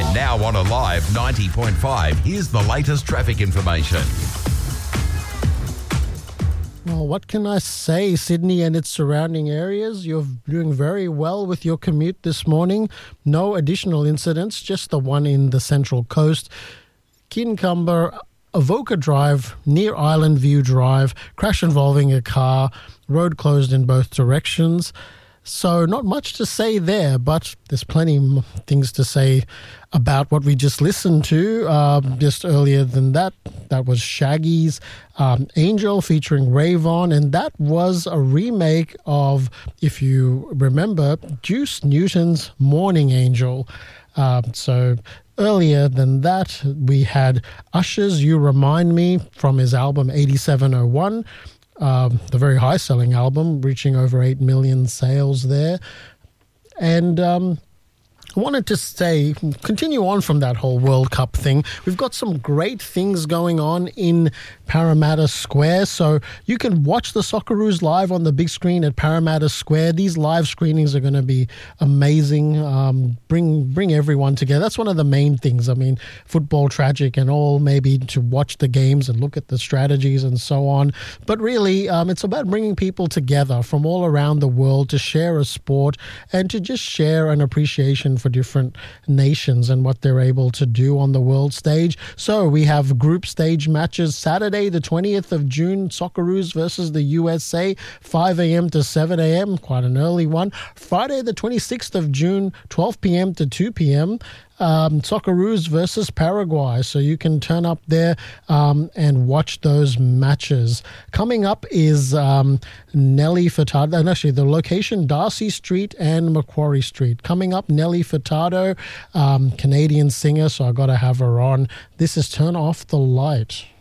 Now on Alive 90.5, here's the latest traffic information. Well, what can I say? Sydney and its surrounding areas, you're doing very well with your commute this morning. No additional incidents, just the one in the Central Coast. Kincumber, Avoca Drive, near Island View Drive, crash involving a car, road closed in both directions. So not much to say there, but there's plenty of things to say about what we just listened to. Just earlier than that, that was Shaggy's Angel featuring Rayvon, and that was a remake of, if you remember, Juice Newton's Morning Angel. So earlier than that, we had Usher's You Remind Me from his album 8701. The very high-selling album, reaching over 8 million sales there. And I wanted to say, continue on from that whole World Cup thing. We've got some great things going on in Parramatta Square, so you can watch the Socceroos live on the big screen at Parramatta Square. These live screenings are going to be amazing. Bring everyone together. That's one of the main things. I mean, football tragic and all, maybe to watch the games and look at the strategies and so on. But really, it's about bringing people together from all around the world to share a sport and to just share an appreciation for different nations and what they're able to do on the world stage. So we have group stage matches Saturday, the 20th of June, Socceroos versus the USA, 5 a.m. to 7 a.m., quite an early one. Friday, the 26th of June, 12 p.m. to 2 p.m., Socceroos versus Paraguay. So you can turn up there and watch those matches. Coming up is Nelly Furtado, and actually the location, Darcy Street and Macquarie Street. Coming up, Nelly Furtado, Canadian singer, so I got to have her on. This is Turn Off the Light.